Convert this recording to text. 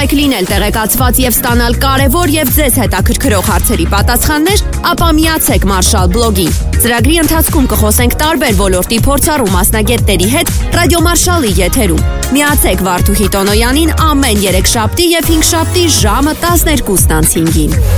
եք լինել տեղեկացված եւ ստանալ կարևոր եւ ձեզ հետաքրքրող հարցերի պատասխաններ, ապա միացեք Marshall blog-ին։ Ծրագրի ընթացքում կխոսենք տարբեր ոլորտի փորձառու մասնագետների հետ Ռադիո Marshall-ի եթերում։ Միացեք Վարդուհի Տոնոյանին ամեն երեքշաբթի եւ հինգշաբթի ժամը 12:05-ին։